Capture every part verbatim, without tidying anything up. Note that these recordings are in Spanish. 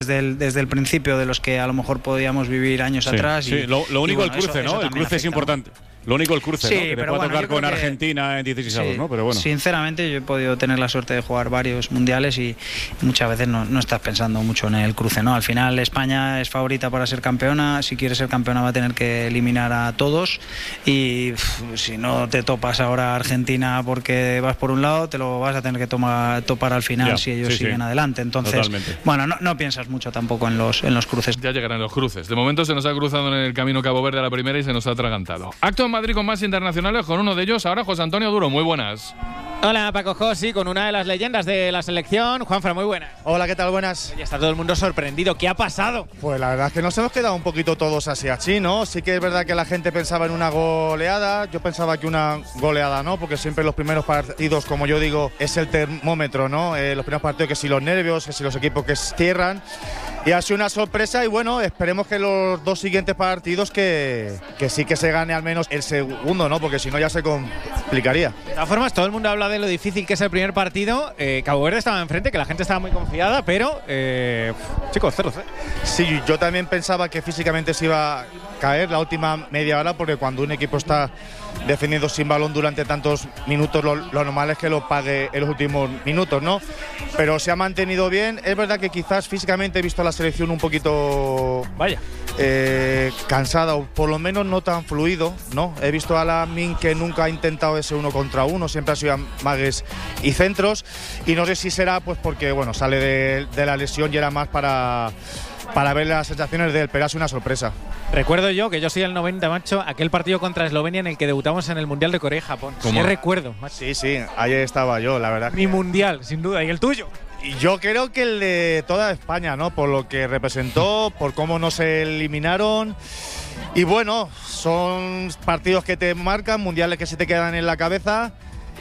desde el, desde el principio de los que a lo mejor podíamos vivir años sí, atrás. Sí, y, lo, lo único y bueno, el cruce, eso, ¿no? eso El cruce afecta, es importante. ¿no? Lo único el cruce, sí, ¿no? Que te pueda bueno, tocar con que, Argentina en dieciséis avos, sí, ¿no? Pero bueno. Sinceramente, yo he podido tener la suerte de jugar varios mundiales y muchas veces no, no estás pensando mucho en el cruce, ¿no? Al final España es favorita para ser campeona. Si quiere ser campeona va a tener que eliminar a todos y uf, si no te topas ahora a Argentina porque vas por un lado, te lo vas a tener que tomar, topar al final ya, si ellos sí, siguen sí. adelante. Entonces, Totalmente. bueno, no, no piensas mucho tampoco en los, en los cruces. Ya llegarán los cruces. De momento se nos ha cruzado en el camino Cabo Verde a la primera y se nos ha atragantado. Acto en Madrid con más internacionales, con uno de ellos ahora José Antonio Duro. Muy buenas. Hola Paco Josi, con una de las leyendas de la selección, Juanfran, muy buenas. Hola, ¿qué tal? Buenas. Ya está todo el mundo sorprendido. ¿Qué ha pasado? Pues la verdad es que nos hemos quedado un poquito todos así así, ¿no? Sí que es verdad que la gente pensaba en una goleada. Yo pensaba que una goleada no, porque siempre los primeros partidos, como yo digo, es el termómetro, ¿no? Eh, los primeros partidos, que si los nervios, que si los equipos que cierran. Y ha sido una sorpresa y bueno, esperemos que los dos siguientes partidos que, que sí que se gane al menos el segundo, ¿no? Porque si no ya se complicaría. De todas formas, todo el mundo habla de lo difícil que es el primer partido. Eh, Cabo Verde estaba enfrente, que la gente estaba muy confiada, pero eh, chicos, cero cero. Sí, yo también pensaba que físicamente se iba a caer la última media hora, porque cuando un equipo está defendiendo sin balón durante tantos minutos, lo, lo normal es que lo pague en los últimos minutos, ¿no? Pero se ha mantenido bien. Es verdad que quizás físicamente he visto a la selección un poquito vaya eh, cansada, o por lo menos no tan fluido, ¿no? He visto a Lamin que nunca ha intentado ese uno contra uno, siempre ha sido amagues y centros, y no sé si será pues porque bueno, sale de, de la lesión y era más para para ver las sensaciones de él, pero ha sido una sorpresa. Recuerdo yo que yo soy el noventa, macho, aquel partido contra Eslovenia en el que debutamos en el Mundial de Corea y Japón. ¿Qué recuerdo, macho? Sí, sí, ahí estaba yo, la verdad. Mi Mundial, sin duda, ¿y el tuyo? Y yo creo que el de toda España, ¿no? Por lo que representó, por cómo nos eliminaron. Y bueno, son partidos que te marcan, mundiales que se te quedan en la cabeza.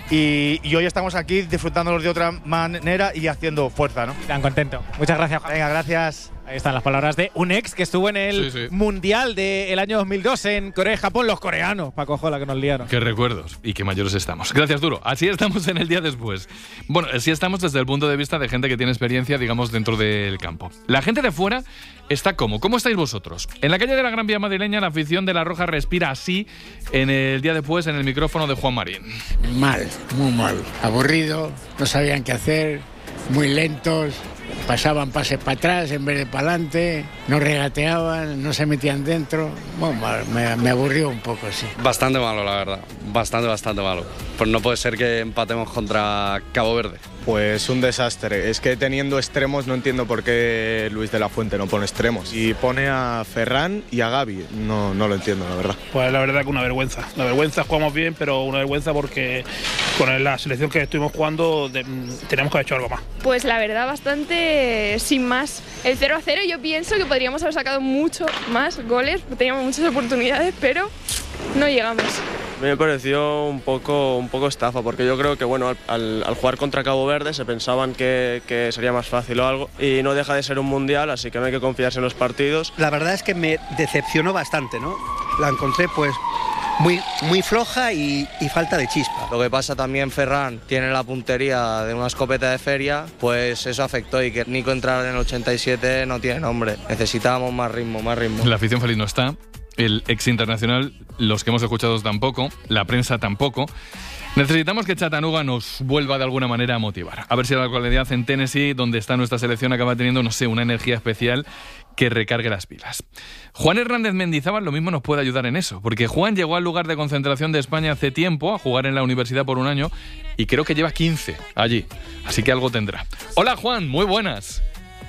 Y, y hoy estamos aquí disfrutándolos de otra manera y haciendo fuerza, ¿no? Tan contento. Muchas gracias, Juan. Venga, gracias. Ahí están las palabras de un ex que estuvo en el sí, sí. Mundial del año dos mil dos en Corea y Japón. Los coreanos, Paco Jola, que nos liaron. Qué recuerdos y qué mayores estamos. Gracias, Duro. Así estamos en el día después. Bueno, así estamos desde el punto de vista de gente que tiene experiencia, digamos, dentro del campo. La gente de fuera está como. ¿Cómo estáis vosotros? En la calle de la Gran Vía madrileña, la afición de La Roja respira así en el día después en el micrófono de Juan Marín. Mal, muy mal. Aburrido, no sabían qué hacer, muy lentos. Pasaban pases para atrás en vez de para adelante, no regateaban, no se metían dentro. Bueno, me, me aburrió un poco, sí. Bastante malo, la verdad. Bastante, bastante malo. Pues no puede ser que empatemos contra Cabo Verde. Pues un desastre. Es que teniendo extremos no entiendo por qué Luis de la Fuente no pone extremos. Y pone a Ferran y a Gavi. No, no lo entiendo, la verdad. Pues la verdad que una vergüenza. Una vergüenza, jugamos bien, pero una vergüenza porque con la selección que estuvimos jugando de, teníamos que haber hecho algo más. Pues la verdad bastante sin más. El cero a cero yo pienso que podríamos haber sacado mucho más goles. Teníamos muchas oportunidades, pero no llegamos. Me pareció un poco, un poco estafa, porque yo creo que bueno, al, al, al jugar contra Cabo Verde se pensaban que, que sería más fácil o algo, y no deja de ser un mundial, así que no hay que confiarse en los partidos. La verdad es que me decepcionó bastante, ¿no? La encontré pues muy, muy floja y, y falta de chispa. Lo que pasa también, Ferran tiene la puntería de una escopeta de feria, pues eso afectó, y que Nico entrara en el ochenta y siete no tiene nombre. Necesitábamos más ritmo, más ritmo. La afición feliz no está. El ex internacional, los que hemos escuchado tampoco, la prensa tampoco. Necesitamos que Chattanooga nos vuelva de alguna manera a motivar. A ver si la localidad en Tennessee, donde está nuestra selección, acaba teniendo, no sé, una energía especial que recargue las pilas. Juan Hernández Mendizábal lo mismo nos puede ayudar en eso, porque Juan llegó al lugar de concentración de España hace tiempo, a jugar en la universidad por un año, y creo que lleva quince allí, así que algo tendrá. Hola Juan, muy buenas.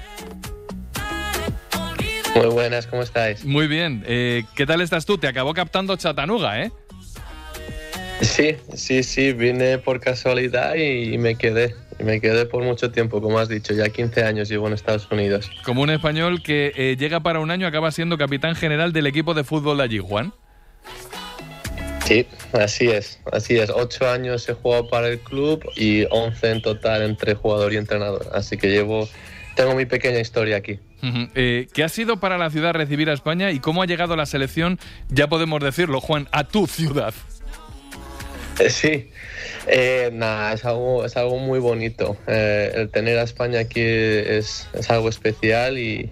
Muy buenas, ¿cómo estáis? Muy bien. Eh, ¿Qué tal estás tú? Te acabó captando Chattanooga, ¿eh? Sí, sí, sí. Vine por casualidad y me quedé. Y me quedé por mucho tiempo, como has dicho. Ya quince años llevo en Estados Unidos. Como un español que eh, llega para un año, acaba siendo capitán general del equipo de fútbol de allí, Juan. Sí, así es. Así es. Ocho años he jugado para el club y once en total entre jugador y entrenador. Así que llevo... Tengo mi pequeña historia aquí. Uh-huh. Eh, ¿Qué ha sido para la ciudad recibir a España y cómo ha llegado la selección, ya podemos decirlo, Juan, a tu ciudad? Sí, eh, nada, es algo, es algo muy bonito. Eh, el tener a España aquí es, es algo especial y,